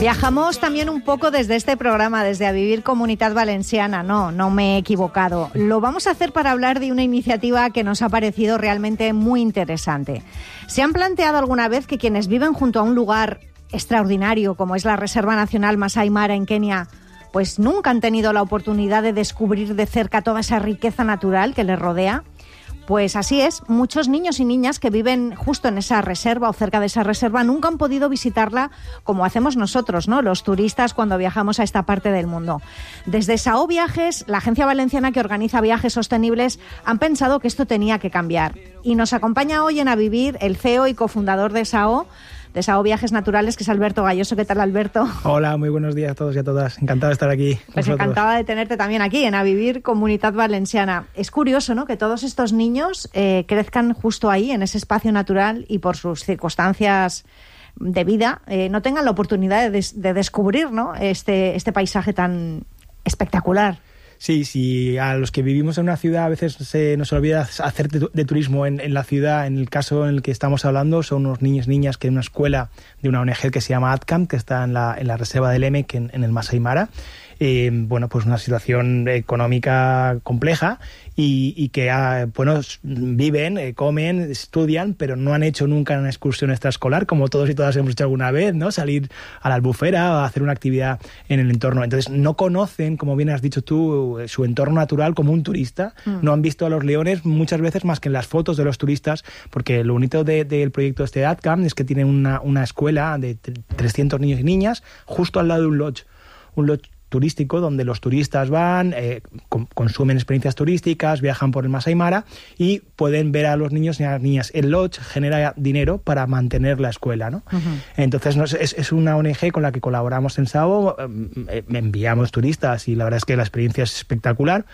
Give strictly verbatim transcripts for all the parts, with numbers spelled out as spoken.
Viajamos también un poco desde este programa, desde A Vivir Comunitat Valenciana. No, no me he equivocado. Lo vamos a hacer para hablar de una iniciativa que nos ha parecido realmente muy interesante. ¿Se han planteado alguna vez que quienes viven junto a un lugar extraordinario, como es la Reserva Nacional Masai Mara en Kenia, pues nunca han tenido la oportunidad de descubrir de cerca toda esa riqueza natural que les rodea? Pues así es, muchos niños y niñas que viven justo en esa reserva o cerca de esa reserva nunca han podido visitarla como hacemos nosotros, ¿no?, los turistas cuando viajamos a esta parte del mundo. Desde SAO Viajes, la agencia valenciana que organiza viajes sostenibles, han pensado que esto tenía que cambiar. Y nos acompaña hoy en A Vivir el C E O y cofundador de SAO, de SAO Viajes Naturales, que es Alberto Galloso. ¿Qué tal, Alberto? Hola, muy buenos días a todos y a todas. Encantado de estar aquí. Pues encantada de tenerte también aquí en A Vivir Comunitat Valenciana. Es curioso, ¿no?, que todos estos niños eh, crezcan justo ahí, en ese espacio natural, y por sus circunstancias de vida eh, no tengan la oportunidad de, des- de descubrir, ¿no?, este, este paisaje tan espectacular. Sí, sí, a los que vivimos en una ciudad a veces se nos olvida hacer de, de turismo en, en la ciudad. En el caso en el que estamos hablando son unos niños y niñas que en una escuela de una O N G que se llama ADCAM, que está en la, en la reserva del Emek, en, en el Masai Mara. Eh, bueno, pues una situación económica compleja y, y que, ah, bueno, viven, eh, comen, estudian, pero no han hecho nunca una excursión extraescolar, como todos y todas hemos hecho alguna vez, ¿no? Salir a la albufera o hacer una actividad en el entorno. Entonces, no conocen, como bien has dicho tú, su entorno natural como un turista. Mm. No han visto a los leones muchas veces más que en las fotos de los turistas, porque lo bonito del de, de producto este de ADCAM es que tienen una, una escuela de trescientos niños y niñas justo al lado de un lodge. Un lodge turístico donde los turistas van, eh, con, consumen experiencias turísticas, viajan por el Masai Mara y pueden ver a los niños y a las niñas. El lodge genera dinero para mantener la escuela, ¿no? Uh-huh. Entonces no, es, es una O N G con la que colaboramos en SAO, eh, enviamos turistas y la verdad es que la experiencia es espectacular.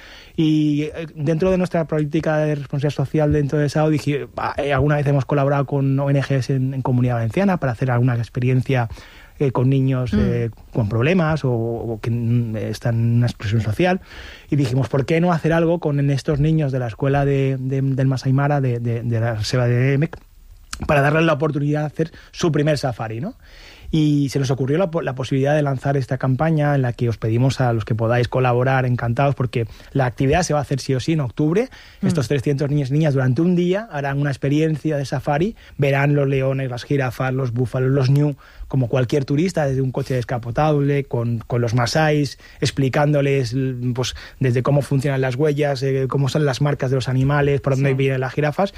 Y eh, dentro de nuestra política de responsabilidad social dentro de SAO, dije, eh, alguna vez hemos colaborado con O N Ges en, en Comunidad Valenciana para hacer alguna experiencia Eh, con niños eh, mm. con problemas o, o que eh, están en una exclusión social, y dijimos, ¿por qué no hacer algo con estos niños de la escuela de, de, del Masai Mara, de, de, de la reserva de Emek, para darles la oportunidad de hacer su primer safari, ¿no? Y se nos ocurrió la, la posibilidad de lanzar esta campaña en la que os pedimos a los que podáis colaborar, encantados, porque la actividad se va a hacer sí o sí en octubre. Mm. Estos trescientos niños y niñas durante un día harán una experiencia de safari, verán los leones, las jirafas, los búfalos, los ñu, como cualquier turista, desde un coche descapotable, con, con los masáis, explicándoles pues, desde cómo funcionan las huellas, eh, cómo son las marcas de los animales, por dónde sí. vienen las jirafas,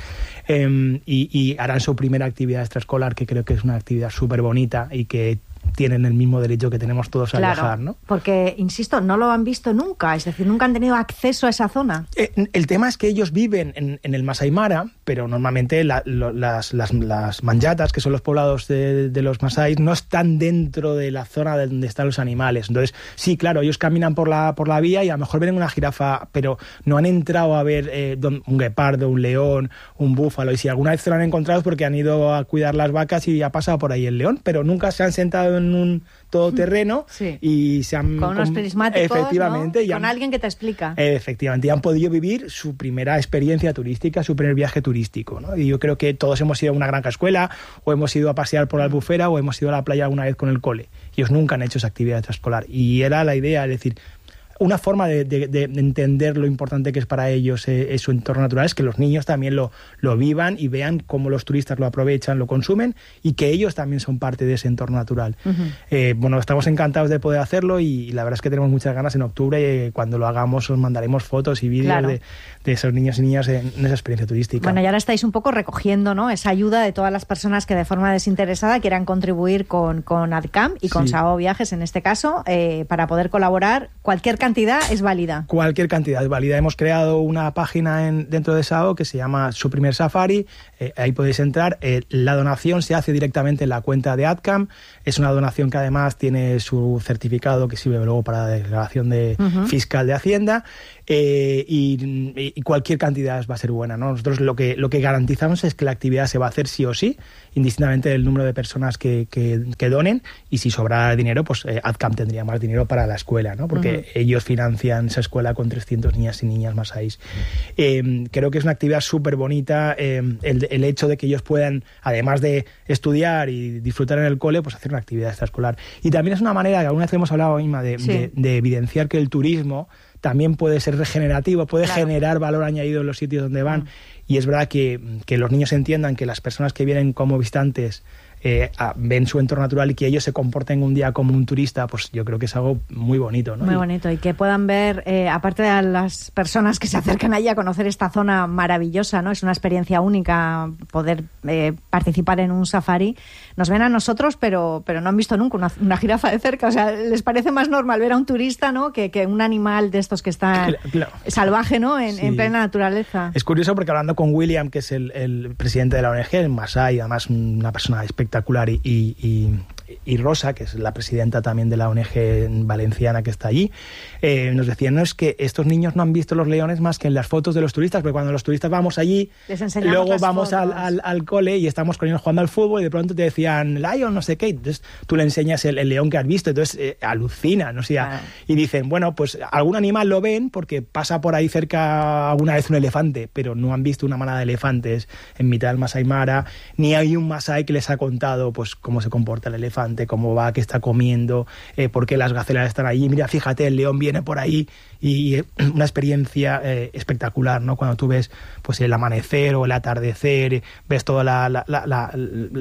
eh, y, y harán su primera actividad extraescolar, que creo que es una actividad súper bonita y que tienen el mismo derecho que tenemos todos a claro, viajar, ¿no? Porque, insisto, no lo han visto nunca, es decir, nunca han tenido acceso a esa zona. Eh, el tema es que ellos viven en, en el Masai Mara, pero normalmente la, lo, las, las, las manyatas, que son los poblados de, de los masáis, no están dentro de la zona de donde están los animales. Entonces, sí, claro, ellos caminan por la, por la vía y a lo mejor ven una jirafa, pero no han entrado a ver eh, un guepardo, un león, un búfalo, y si alguna vez se lo han encontrado es porque han ido a cuidar las vacas y ha pasado por ahí el león, pero nunca se han sentado en un todoterreno sí. y se han... Con unos prismáticos, efectivamente, ¿no? Con han, alguien que te explica. Efectivamente, y han podido vivir su primera experiencia turística, su primer viaje turístico, ¿no? Y yo creo que todos hemos ido a una granja escuela, o hemos ido a pasear por la albufera, o hemos ido a la playa alguna vez con el cole. Ellos nunca han hecho esa actividad extraescolar. Y era la idea, es decir, una forma de, de, de entender lo importante que es para ellos eh, su entorno natural, es que los niños también lo, lo vivan y vean cómo los turistas lo aprovechan, lo consumen, y que ellos también son parte de ese entorno natural. Uh-huh. Eh, bueno, estamos encantados de poder hacerlo y, y la verdad es que tenemos muchas ganas. En octubre, eh, cuando lo hagamos, os mandaremos fotos y vídeos claro. de, de esos niños y niñas en, en esa experiencia turística. Bueno, y ahora estáis un poco recogiendo, ¿no?, esa ayuda de todas las personas que de forma desinteresada quieran contribuir con, con ADCAM y con sí. SAO Viajes en este caso, eh, para poder colaborar. Cualquier cantidad es válida. Cualquier cantidad es válida. Hemos creado una página en, dentro de SAO que se llama Su Primer Safari. Eh, ahí podéis entrar. Eh, la donación se hace directamente en la cuenta de ADCAM. Es una donación que además tiene su certificado que sirve luego para la declaración de, uh-huh. fiscal de Hacienda. Eh, y, y cualquier cantidad va a ser buena, ¿no? Nosotros lo que, lo que garantizamos es que la actividad se va a hacer sí o sí indistintamente del número de personas que, que, que donen, y si sobra dinero, pues eh, AdCamp tendría más dinero para la escuela, ¿no? Porque uh-huh. ellos financian esa escuela con trescientos niñas y niñas masáis. Eh, creo que es una actividad súper bonita, eh, el, el hecho de que ellos puedan, además de estudiar y disfrutar en el cole, pues hacer una actividad extraescolar. Y también es una manera, que alguna vez hemos hablado, Inma, de, sí. de, de evidenciar que el turismo también puede ser regenerativo, puede claro. generar valor añadido en los sitios donde van. Mm. Y es verdad que, que los niños entiendan que las personas que vienen como visitantes eh, a, ven su entorno natural y que ellos se comporten un día como un turista, pues yo creo que es algo muy bonito, ¿no? Muy y, bonito, y que puedan ver, eh, aparte de las personas que se acercan allí a conocer esta zona maravillosa, ¿no? Es una experiencia única poder eh, participar en un safari. Nos ven a nosotros, pero, pero no han visto nunca una, una jirafa de cerca. O sea, les parece más normal ver a un turista, ¿no? que, que un animal de estos que está claro, claro. salvaje, ¿no? En, sí. en plena naturaleza. Es curioso porque hablando con William, que es el, el presidente de la O N G, el Masái, además una persona espectacular, y, y, y, y Rosa, que es la presidenta también de la O N G valenciana que está allí, eh, nos decían, no, es que estos niños no han visto los leones más que en las fotos de los turistas, porque cuando los turistas vamos allí, luego vamos al, al, al cole y estamos con ellos jugando al fútbol y de pronto te decían, Lion, no sé qué, entonces tú le enseñas el, el león que has visto, entonces eh, alucinan, o sea, claro. y dicen, bueno, pues algún animal lo ven porque pasa por ahí cerca alguna vez un elefante, pero no han visto una manada de elefantes en mitad del Masái Mara, ni hay un masái que les ha contado pues cómo se comporta el elefante, cómo va, qué está comiendo, eh, por qué las gacelas están allí, mira, fíjate, el león viene por ahí, y eh, una experiencia eh, espectacular, ¿no? Cuando tú ves pues el amanecer o el atardecer, ves toda la, la, la, la,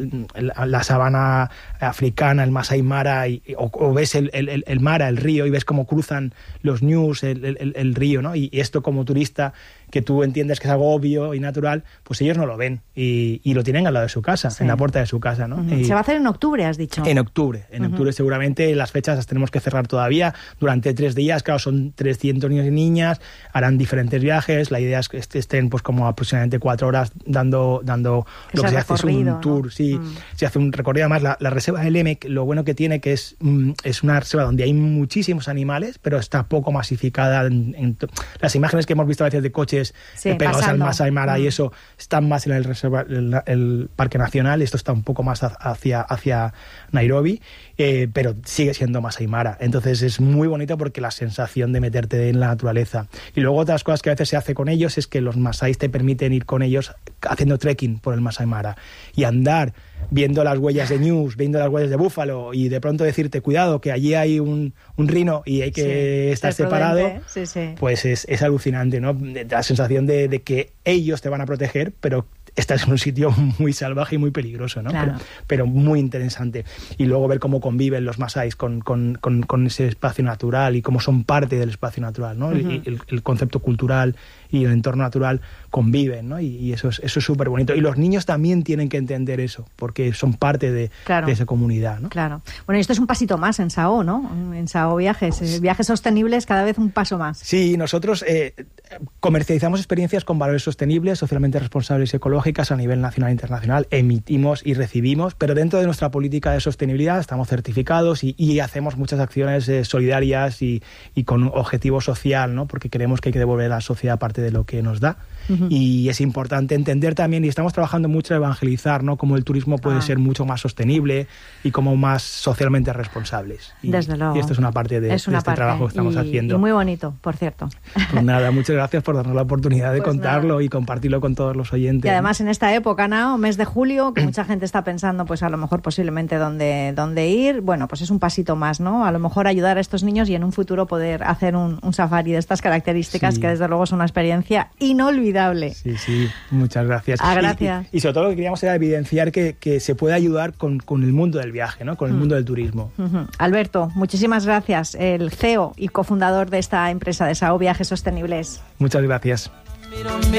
la, la sabana africana, el Masái Mara, y, o, o ves el, el, el Mara, el río, y ves cómo cruzan los ñus, el, el, el río, ¿no? Y, y esto como turista, que tú entiendes que es algo obvio y natural, pues ellos no lo ven y, y lo tienen al lado de su casa, sí. en la puerta de su casa, ¿no? Uh-huh. Y se va a hacer en octubre, has dicho. En octubre, en uh-huh. octubre seguramente. Las fechas las tenemos que cerrar todavía durante tres días, claro, son trescientos niños y niñas, harán diferentes viajes, la idea es que estén pues como aproximadamente cuatro horas dando, dando lo que se hace es un tour, ¿no? sí, uh-huh. se hace un recorrido. Además la, la reserva del Lemec, lo bueno que tiene que es, mm, es una reserva donde hay muchísimos animales, pero está poco masificada. En, en to- las imágenes que hemos visto a veces de coches sí, pegados pasando. al Masái Mara mm. y eso, están más en el, reserva, el, el Parque Nacional, esto está un poco más hacia, hacia Nairobi, eh, pero sigue siendo Masái Mara. Entonces es muy bonito porque la sensación de meterte en la naturaleza. Y luego otras cosas que a veces se hace con ellos es que los masáis te permiten ir con ellos haciendo trekking por el Masái Mara y andar viendo las huellas de ñus, viendo las huellas de búfalo y de pronto decirte, cuidado, que allí hay un, un rino y hay que sí, estar separado, sí, sí. pues es, es alucinante, ¿no? La sensación de, de que ellos te van a proteger, pero estás en un sitio muy salvaje y muy peligroso, ¿no? Claro. Pero, pero muy interesante. Y luego ver cómo conviven los masáis con, con, con, con ese espacio natural y cómo son parte del espacio natural, ¿no? Uh-huh. el, el, el concepto cultural y el entorno natural conviven, ¿no? Y, y eso es eso es súper bonito. Y los niños también tienen que entender eso, porque son parte de, claro. de esa comunidad, ¿no? Claro. Bueno, y esto es un pasito más en Sao, ¿no? En Sao Viajes. Eh, viajes sostenibles, cada vez un paso más. Sí, nosotros eh, comercializamos experiencias con valores sostenibles, socialmente responsables y ecológicas a nivel nacional e internacional. Emitimos y recibimos, pero dentro de nuestra política de sostenibilidad estamos certificados y, y hacemos muchas acciones eh, solidarias y, y con objetivo social, ¿no? Porque creemos que hay que devolver a la sociedad parte de lo que nos da. Uh-huh. Y es importante entender también, y estamos trabajando mucho en evangelizar, ¿no? Cómo el turismo puede ah. ser mucho más sostenible y como más socialmente responsables. Y, Desde luego. Y esto es una parte de, es una de este parte. trabajo que estamos y, haciendo. Y muy bonito, por cierto. Pues nada, muchas gracias por darnos la oportunidad de pues contarlo nada. y compartirlo con todos los oyentes. Y además en esta época, ¿no? Mes de julio, que mucha gente está pensando, pues a lo mejor posiblemente dónde, dónde ir, bueno, pues es un pasito más, ¿no? A lo mejor ayudar a estos niños y en un futuro poder hacer un, un safari de estas características, sí. que desde luego es una experiencia inolvidable. Sí, sí, muchas gracias. Ah, gracias. Y, y, y sobre todo lo que queríamos era evidenciar que, que se puede ayudar con, con el mundo del viaje, ¿no? Con el mm. mundo del turismo. Uh-huh. Alberto, muchísimas gracias, el C E O y cofundador de esta empresa de Sao Viajes Sostenibles. Muchas gracias.